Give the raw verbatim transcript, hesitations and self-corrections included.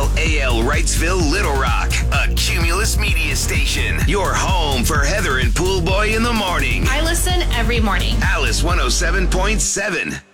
L A L Wrightsville, Little Rock, a Cumulus media station. Your home for Heather and Pool Boy in the morning. I listen every morning. Alice one oh seven point seven.